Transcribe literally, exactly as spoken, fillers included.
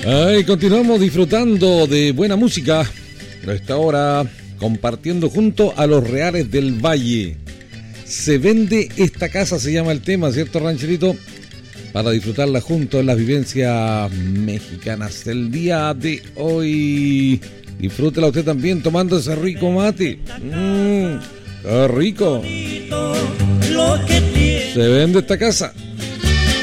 Ay, continuamos disfrutando de buena música. A esta hora compartiendo junto a los Reales del Valle. Se vende esta casa, se llama el tema, ¿cierto, rancherito? Para disfrutarla juntos en las vivencias mexicanas del día de hoy. Disfrútela usted también tomando ese rico mate. Mmm, qué rico. Se vende esta casa.